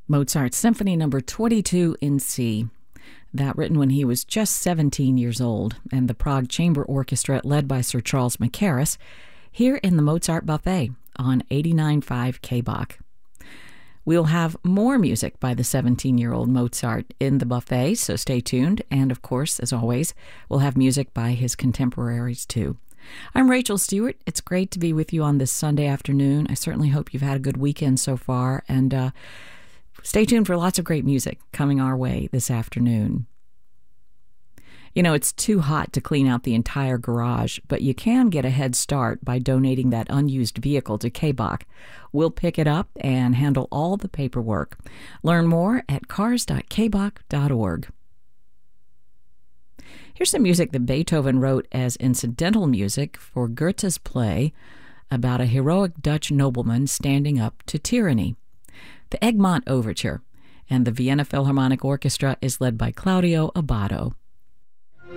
Mozart's Symphony Number 22 in C. That written when he was just 17 years old, and the Prague Chamber Orchestra led by Sir Charles Mackerras, here in the Mozart Buffet on 89.5 KBach. We'll have more music by the 17-year-old Mozart in the buffet, so stay tuned. And of course, as always, we'll have music by his contemporaries too. I'm Rachel Stewart. It's great to be with you on this Sunday afternoon. I certainly hope you've had a good weekend so far, and stay tuned for lots of great music coming our way this afternoon. You know, it's too hot to clean out the entire garage, but you can get a head start by donating that unused vehicle to KBach. We'll pick it up and handle all the paperwork. Learn more at cars.kbach.org. Here's some music that Beethoven wrote as incidental music for Goethe's play about a heroic Dutch nobleman standing up to tyranny. The Egmont Overture, and the Vienna Philharmonic Orchestra is led by Claudio Abbado.